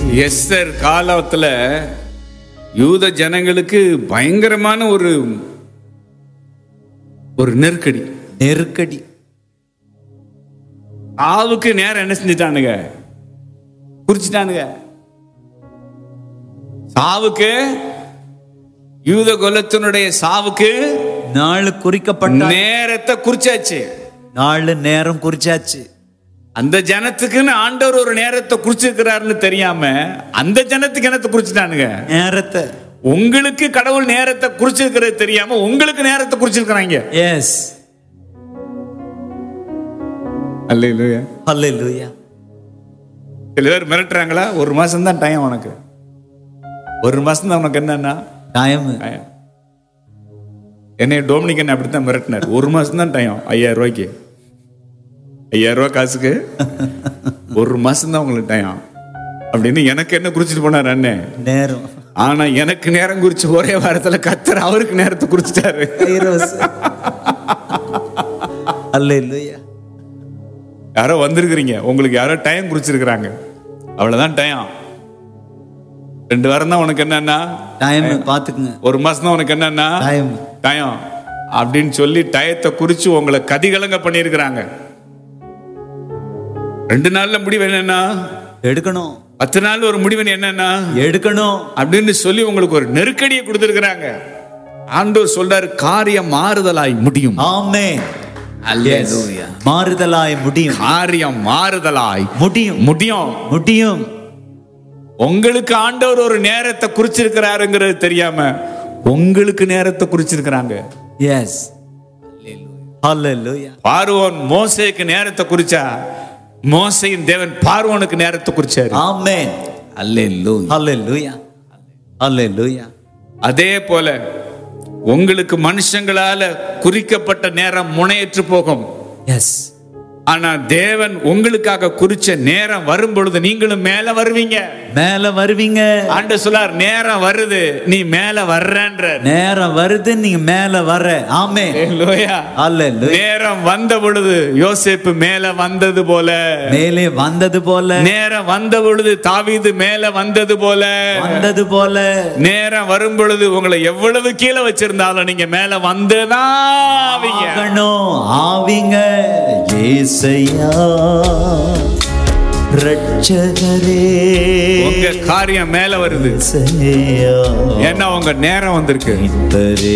Esther காலத்துல யூத ஜனங்களுக்கு பயங்கரமான ஒரு நெருக்கடி. சாவுக்கு நேரம் என்ன செஞ்சிட்டானுங்க? குறிச்சிட்டானுங்க. சாவுக்கு, யூத குலத்தினுடைய சாவுக்கு நாள் குறிக்கப்பட்ட நேரத்தை குறிச்சாச்சு. நேரம் குறிச்சாச்சு. அந்த ஜனத்துக்குன்னு ஆண்டவர் ஒரு நேரத்தை குறிச்சிருக்கிறாருன்னு தெரியாம அந்த ஜனத்துக்கு என்னத்தை குறிச்சிட்டானுங்க? நேரத்தை. உங்களுக்கு கடவுள் நேரத்தை குறிச்சிருக்கிறது தெரியாம உங்களுக்கு நேரத்தை குறிச்சிருக்கிறாங்க. எஸ். அல்லேலூயா, அல்லேலூயா. சில பேர் மிரட்டுறாங்களா, ஒரு மாசம் தான் டைம் உனக்கு, ஒரு மாசம் தான் உனக்கு என்னன்னா டைம். என்னைய டொமினிகன் அப்படித்தான் மிரட்டினார். ஒரு மாசம் தான் டைம், 5000 ரூபாய்க்கு, 5000 ரூபாய் காசுக்கு ஒரு மாசம் தான் உங்களுக்கு டைம் அப்படின்னு எனக்கு என்ன குறிச்சிட்டு போனார் அண்ணே நேரம். ஆனா எனக்கு நேரம் குறிச்சு ஒரே வாரத்துல கர்த்தர் அவருக்கு நேரத்தை குறிச்சிட்டாரு. அல்லேலூயா. யாரோ வந்திருக்கிறீங்க, உங்களுக்கு யாரோ டைம் குறிச்சிருக்கிறாங்க, அவ்வளவுதான் டைம். 2 வாரம் தான் உனக்கு என்னன்னா டைம், பாத்துக்குங்க. ஒரு மாசம் தான் உனக்கு என்னன்னா டைம் அப்படின்னு சொல்லி டயத்தை குறிச்சு உங்களை கதிகலங்க பண்ணியிருக்கிறாங்க. 2 நாள்ல முடிவு என்னன்னா எடுக்கணும், 10 நாள் ஒரு முடிவு என்னன்னா எடுக்கணும் அப்படின்னு சொல்லி உங்களுக்கு ஒரு நெருக்கடியை கொடுத்திருக்கிறாங்க. ஆண்டவர் சொல்றாரு, காரியம் மாறுதலாய் முடியும். ஆமென். அல்லேலூயா. மாறுதலாய் முடியும். காரியம் மாறுதலாய் முடியும். உங்களுக்கு ஆண்டவர் ஒரு நேரத்தை குறிச்சிருக்கிறாருங்கிறது தெரியாம உங்களுக்கு நேரத்தை குறிச்சிருக்கிறாங்க. எஸ். அல்லேலூயா. பார்வோன் மோசேக்கு நேரத்தை குறிச்சா, மோசேயின் தேவன் பார்வோனுக்கு நேரத்தை குறிச்சாரு. ஆமென். அல்லேலூயா. அல்லேலூயா. அல்லேலூயா. அதே போல உங்களுக்கு மனுஷங்களால குறிக்கப்பட்ட நேரம் முனையற்று போகும். எஸ். ஆனா தேவன் உங்களுக்காக குறிச்ச நேரம் வரும் பொழுது நீங்களும் மேல வருவீங்க. ஆண்டவர் சொல்லார், நேரம் வருது நீ மேல வர்றன்ற. நேரம் வருது நீங்க மேல வர்ற. ஆமென். அல்லேலூயா. அல்லேலூயா. நேரம் வந்த பொழுது யோசேப்பு மேல வந்தது போல, மேலே வந்தது போல, நேரம் வந்த பொழுது தாவீது மேல வந்தது போல, நேரம் வரும் பொழுது உங்களை எவ்வளவு கீழே வச்சிருந்தாலும் நீங்க மேல வந்துதான் ஆவீங்க. ஏசையா ரட்சகரே, உங்க காரியம் மேல வருது. ஏன்னா உங்க நேரம் வந்திருக்கு.